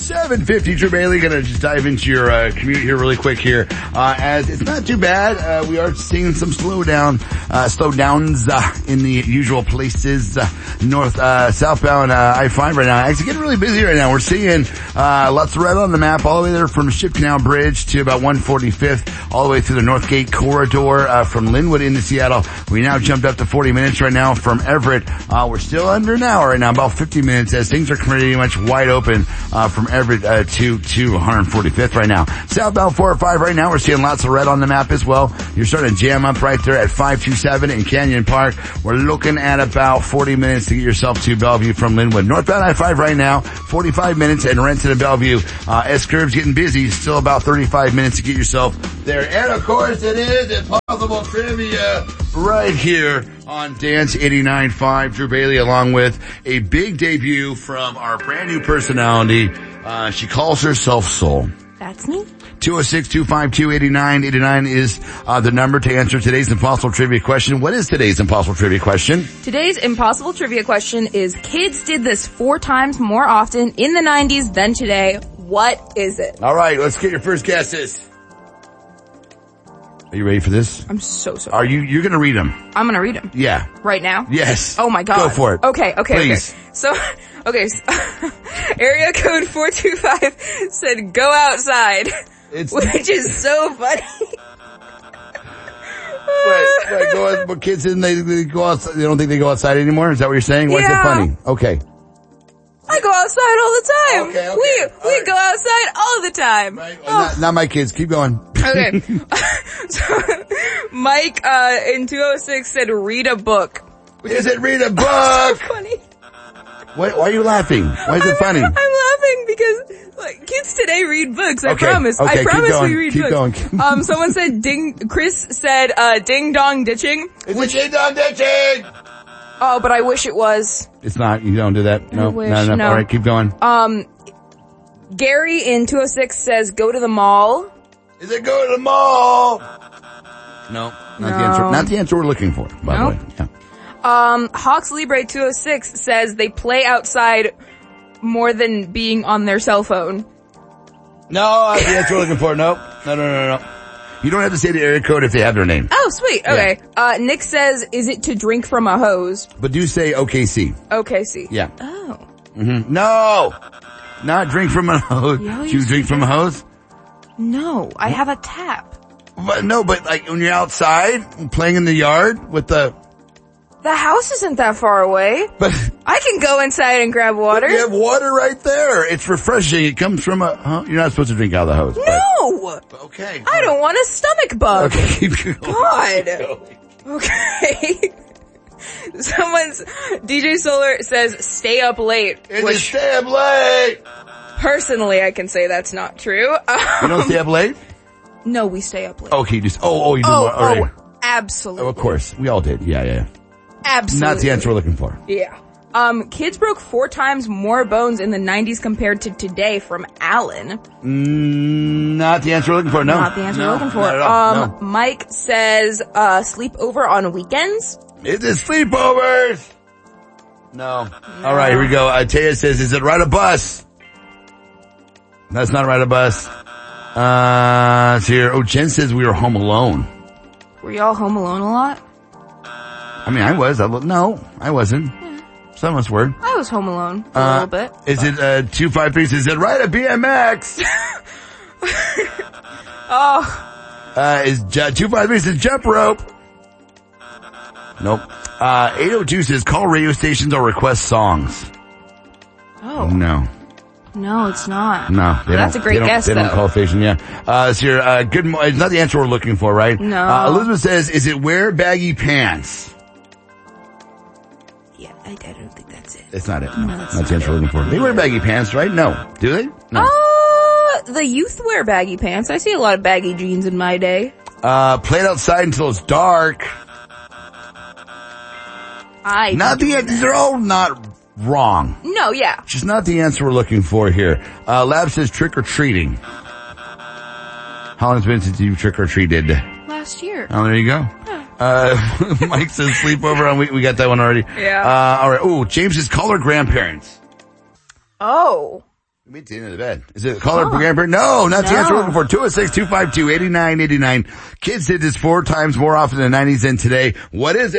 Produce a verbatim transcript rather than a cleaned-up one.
seven fifty, Drew Bailey. Gonna just dive into your uh, commute here really quick here. Uh, as it's not too bad. Uh, we are seeing some slowdown, uh, slowdowns, uh, in the usual places, uh, north, uh, southbound, uh, I five right now. Actually getting really busy right now. We're seeing, uh, lots of red on the map all the way there from Ship Canal Bridge to about one forty-fifth, all the way through the Northgate corridor, uh, from Linwood into Seattle. We now jumped up to forty minutes right now from Everett. Uh, we're still under an hour right now, about fifty minutes as things are pretty much wide open, uh, from Everett, uh, to, to one forty-fifth right now. Southbound four oh five right now, we're seeing lots of red on the map as well. You're starting to jam up right there at five two seven in Canyon Park. We're looking at about forty minutes to get yourself to Bellevue from Linwood. Northbound I five right now, forty-five minutes, and Renton to Bellevue. Uh, S-Curve's getting busy, still about thirty-five minutes to get yourself there. And of course it is Impossible Trivia right here on Dance eighty-nine point five. Drew Bailey along with a big debut from our brand new personality. Uh, she calls herself Soul. That's me. two oh six, two five two, eight nine eight nine is uh, the number to answer today's Impossible Trivia question. What is today's Impossible Trivia question? Today's Impossible Trivia question is, kids did this four times more often in the nineties than today. What is it? All right, let's get your first guesses. Are you ready for this? I'm so sorry. Are you, you're gonna read them? I'm gonna read them. Yeah. Right now? Yes. Oh my god. Go for it. Okay, okay, Please. okay. So, okay, so, area code four two five said go outside. It's which is so funny. Wait, wait, go out, but kids didn't they, they go outside, they don't think they go outside anymore? Is that what you're saying? Why Yeah. is it funny? Okay. I go outside all the time. Okay, okay. We, All we right. go outside all the time. Right. Well, not, not my kids. Keep going. Okay. So, Mike, uh, in two oh six said read a book. Is it read a So book? funny. Why, why are you laughing? Why is it I'm, funny? I'm laughing because like, kids today read books. I Okay, promise. okay, I keep promise going, we read keep books. going. um, someone said ding. Chris said uh, ding dong ditching. Is it ding dong ditching? Oh, but I wish it was. It's not. You don't do that. No, wish, not enough. no. All right, keep going. Um, Gary in two oh six says go to the mall. Is it go to the mall? No, not No. the answer. Not the answer we're looking for. By Nope. the way, yeah. Um, Hawks Libre two oh six says they play outside more than being on their cell phone. No, that's the answer we're looking for. Nope. No, no, no, no. You don't have to say the area code if they have their name. Oh, sweet. Okay. Uh, Nick says, is it to drink from a hose? But do say O K C. Okay, see. Yeah. Oh. Mm-hmm. No! Not drink from a hose. Yeah, Do you you drink from a hose? No, I have a tap. But no, but like when you're outside playing in the yard with the, The house isn't that far away. but I can go inside and grab water. you have water right there. It's refreshing. It comes from a, huh? You're not supposed to drink out of the hose. No! But, okay. I don't want a stomach bug. Okay, keep going. God. Keep going. Okay. Someone's, D J Solar says stay up late. It's which a stay up late. personally I can say that's not true. Um, You don't stay up late? no, we stay up late. Okay, you just, oh, oh, you do Oh, more. All right. oh, absolutely. Oh, of course. We all did. Yeah, yeah, yeah. Absolutely. Not the answer we're looking for. Yeah. Um, kids broke four times more bones in the nineties compared to today from Alan. Mm, not the answer we're looking for. No. Not the answer no, we're looking for. not at all. Um, No. Mike says, uh, sleep over on weekends. Is it sleepovers? No. All right, here we go. Uh, Taya says, is it ride a bus? That's not ride a bus. Uh, it's here. Oh, Jen says we were home alone. Were y'all home alone a lot? I mean, I was. I lo- no, I wasn't. Yeah. Some of us were. I was home alone for a Uh, little bit. Is it, uh, two five three? Is it ride a B M X? Oh, Uh, is ju- two five three says jump rope? Nope. Uh, eight oh two says call radio stations or request songs. oh, No. no, it's not. No, they That's don't, a great they don't, guess, They don't though. call station, yeah. Uh, it's your, uh, good, mo- it's not the answer we're looking for, right? No. Uh, Elizabeth says, is it wear baggy pants? Yeah, I, I don't think that's it. It's not it. No, No, that's that's the not answer we're looking for. They wear baggy pants, right? No. Do they? No. Uh, the youth wear baggy pants. I see a lot of baggy jeans in my day. Uh, played outside until it's dark. I Not the, these are all not wrong. No, yeah. Just not the answer we're looking for here. Uh, Lab says trick or treating. How long has it been since you trick or treated? Last year. Oh, there you go. Uh, Mike says sleepover on, we, we got that one already. Yeah. Uh, alright. Ooh, James says call her grandparents. Oh. Me at the end of the bed. Is it caller oh. grandparent? No, not no. the answer we're looking for. two oh six, two five two, eight nine eight nine. Kids did this four times more often in the nineties than today. What is it?